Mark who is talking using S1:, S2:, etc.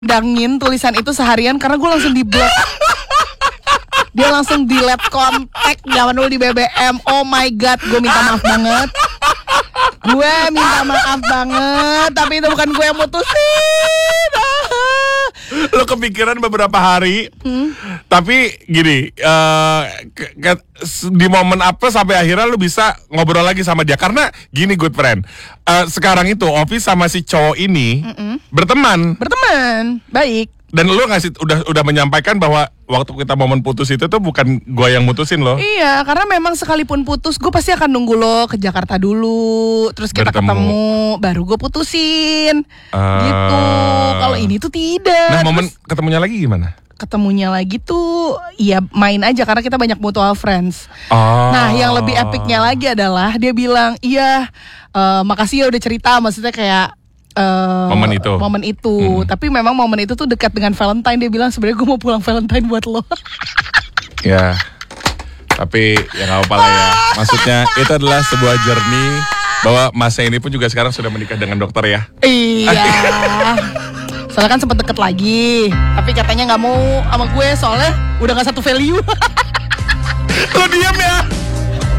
S1: dangin tulisan itu seharian karena gue langsung di blok. Dia langsung delete kontak zaman dulu di BBM. Oh my god, gue minta maaf banget. Gue minta maaf banget, tapi itu bukan gue yang mutusin.
S2: Lo kepikiran beberapa hari, tapi gini, di momen apa sampai akhirnya lo bisa ngobrol lagi sama dia? Karena gini good friend, sekarang itu Ovi sama si cowok ini berteman,
S1: baik.
S2: dan lo udah menyampaikan bahwa waktu kita momen putus itu tuh bukan gue yang mutusin lo.
S1: Iya, karena memang sekalipun putus, gue pasti akan nunggu lo ke Jakarta dulu, terus kita ketemu, baru gue putusin. Gitu. Kalau ini tuh tidak.
S2: Nah, momen ketemunya lagi gimana?
S1: Ketemunya lagi tuh, ya main aja karena kita banyak mutual friends. Nah, yang lebih epicnya lagi adalah dia bilang, iya, makasih ya udah cerita, maksudnya kayak momen itu. Tapi memang momen itu tuh dekat dengan Valentine. Dia bilang sebenarnya gue mau pulang Valentine buat lo.
S2: Ya, tapi ya gak apa-apa lah ya. Maksudnya itu adalah sebuah journey bahwa Masnya ini pun juga sekarang sudah menikah dengan dokter ya.
S1: Iya. Soalnya kan sempet deket lagi, tapi katanya gak mau sama gue soalnya udah gak satu value.
S2: Lo diem ya.